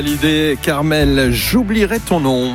L'idée, Carmel, j'oublierai ton nom.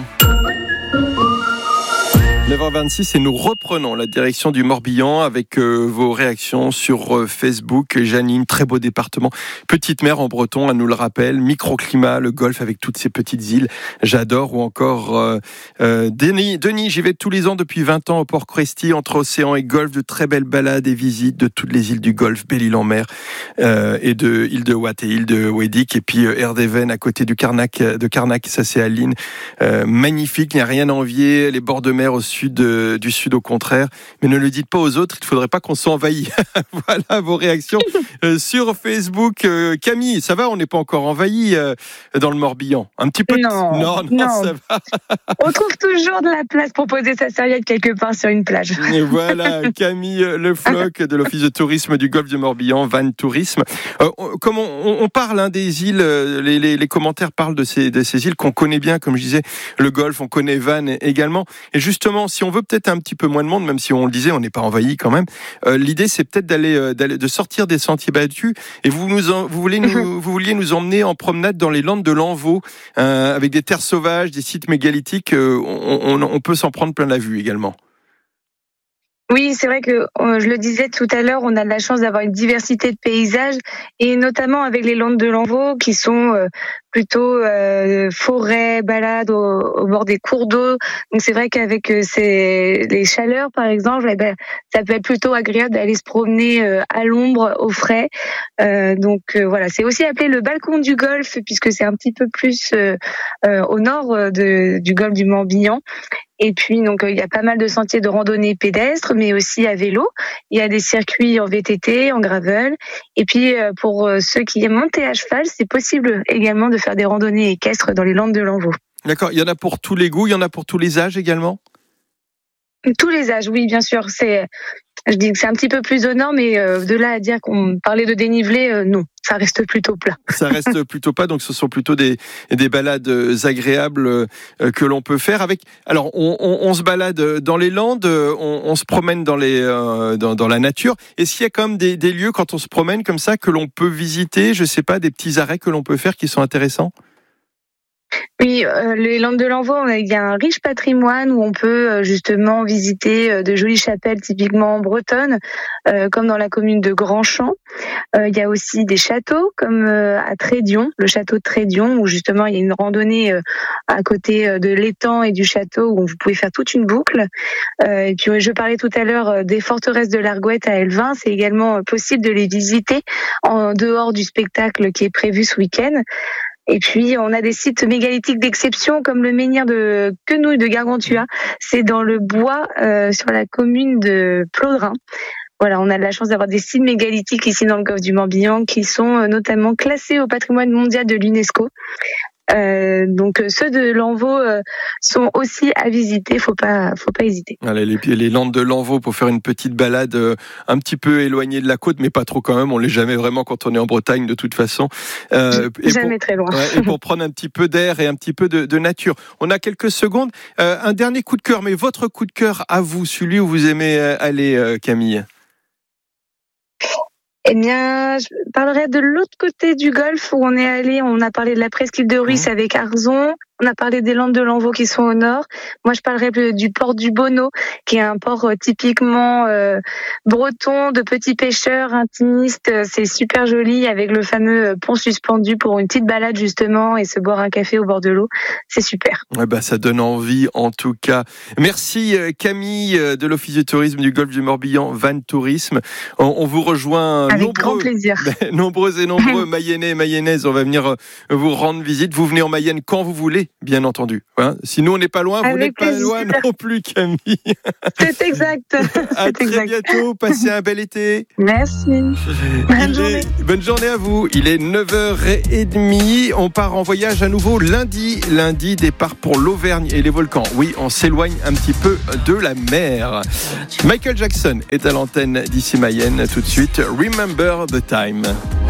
9h26 et nous reprenons la direction du Morbihan avec vos réactions sur Facebook. Janine, très beau département. Petite mer en breton, elle nous le rappelle. Microclimat, le golfe avec toutes ces petites îles. J'adore. Ou encore Denis, j'y vais tous les ans depuis 20 ans au Port Cresty, entre océan et golfe. De très belles balades et visites de toutes les îles du golfe, Belle-Île-en-Mer et de île de Watt et île de Wedic. Et puis Erdeven à côté de Carnac, ça c'est à Lynn. Magnifique, il n'y a rien à envier. Les bords de mer au sud, du sud au contraire, mais ne le dites pas aux autres, il ne faudrait pas qu'on soit envahi. Voilà vos réactions sur Facebook. Camille, ça va, on n'est pas encore envahi dans le Morbihan? Un petit peu? Non, ça va. On trouve toujours de la place pour poser sa serviette quelque part sur une plage. Et voilà, Camille Le Floch de l'Office de tourisme du golfe du Morbihan, Van Tourisme. Comme on parle des îles, les commentaires parlent de ces îles qu'on connaît bien, comme je disais, le golfe, on connaît Van également. Et justement, si on veut peut-être un petit peu moins de monde, même si on le disait, on n'est pas envahi quand même. L'idée, c'est peut-être de sortir des sentiers battus. Et vous vouliez nous emmener en promenade dans les Landes de Lanvaux, avec des terres sauvages, des sites mégalithiques. On peut s'en prendre plein la vue également. Oui, c'est vrai que je le disais tout à l'heure, on a de la chance d'avoir une diversité de paysages et notamment avec les Landes de Lanvaux qui sont plutôt forêt, balade au bord des cours d'eau. Donc c'est vrai qu'avec les chaleurs par exemple, ça peut être plutôt agréable d'aller se promener à l'ombre, au frais. Voilà, c'est aussi appelé le balcon du golfe puisque c'est un petit peu plus au nord du golfe du Morbihan. Et puis, donc, il y a pas mal de sentiers de randonnée pédestre, mais aussi à vélo. Il y a des circuits en VTT, en gravel. Et puis, pour ceux qui aiment monter à cheval, c'est possible également de faire des randonnées équestres dans les Landes de Lanvaux. D'accord. Il y en a pour tous les goûts, il y en a pour tous les âges également? Tous les âges, oui, bien sûr. Je dis que c'est un petit peu plus au nord, mais de là à dire qu'on parlait de dénivelé, non, ça reste plutôt plat. Ça reste plutôt plat, donc ce sont plutôt des balades agréables que l'on peut faire. Alors, on se balade dans les Landes, on se promène dans la nature. Est-ce qu'il y a quand même des lieux quand on se promène comme ça que l'on peut visiter? Je sais pas, des petits arrêts que l'on peut faire qui sont intéressants? Oui, les Landes de Lanvaux, il y a un riche patrimoine où on peut justement visiter de jolies chapelles typiquement bretonnes, comme dans la commune de Grandchamp. Il y a aussi des châteaux comme à Trédion, le château de Trédion, où justement il y a une randonnée à côté de l'étang et du château où vous pouvez faire toute une boucle. Et puis je parlais tout à l'heure des forteresses de l'Argouette à Elvin, c'est également possible de les visiter en dehors du spectacle qui est prévu ce week-end. Et puis, on a des sites mégalithiques d'exception comme le menhir de Quenouille de Gargantua. C'est dans le bois sur la commune de Plodrin. Voilà, on a de la chance d'avoir des sites mégalithiques ici dans le golfe du Morbihan qui sont notamment classés au patrimoine mondial de l'UNESCO. Donc ceux de Lanvaux sont aussi à visiter, faut pas hésiter. Allez, les Landes de Lanvaux pour faire une petite balade un petit peu éloignée de la côte, mais pas trop quand même, on l'est jamais vraiment quand on est en Bretagne de toute façon. Jamais très loin. Et pour prendre un petit peu d'air et un petit peu de nature. On a quelques secondes, un dernier coup de cœur, mais votre coup de cœur à vous, celui où vous aimez aller, Camille? Eh bien, je parlerai de l'autre côté du golfe où on est allé. On a parlé de la presqu'île de Ruisse avec Arzon. On a parlé des Landes de Lanvaux qui sont au nord. Moi, je parlerai du port du Bonneau, qui est un port typiquement breton, de petits pêcheurs, intimistes. C'est super joli avec le fameux pont suspendu pour une petite balade justement et se boire un café au bord de l'eau. C'est super. Ouais, ça donne envie en tout cas. Merci Camille de l'Office du tourisme du golfe du Morbihan, Van Tourisme. On vous rejoint avec grand plaisir. Nombreux et nombreux Mayennais et Mayennaises. On va venir vous rendre visite. Vous venez en Mayenne quand vous voulez. Bien entendu. Si nous on n'est pas loin, vous n'êtes pas loin non plus, Camille. C'est exact. À très bientôt. Passez un bel été. Merci. Bonne journée à vous. Il est 9h30. On part en voyage à nouveau lundi. Lundi, départ pour l'Auvergne et les volcans. Oui, on s'éloigne un petit peu de la mer. Michael Jackson est à l'antenne d'ici Mayenne. Tout de suite, Remember the Time.